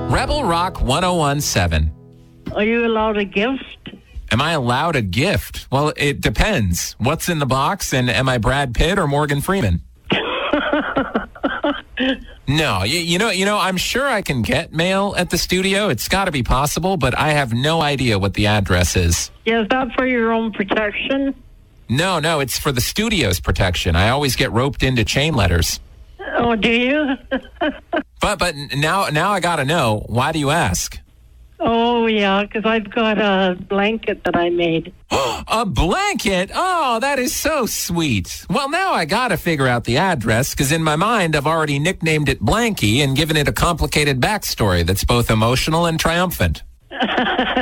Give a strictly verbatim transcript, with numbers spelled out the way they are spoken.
Rebel Rock one oh one seven. Are you allowed a gift? Am I allowed a gift? Well, it depends. What's in the box, and am I Brad Pitt or Morgan Freeman? No, you, you know, you know, I'm sure I can get mail at the studio. It's got to be possible, but I have no idea what the address is. Yeah, is that for your own protection? No, no, it's for the studio's protection. I always get roped into chain letters. Oh, do you? But but now now I got to know. Why do you ask? Oh, yeah, because I've got a blanket that I made. A blanket? Oh, that is so sweet. Well, now I got to figure out the address, because in my mind, I've already nicknamed it Blanky and given it a complicated backstory that's both emotional and triumphant.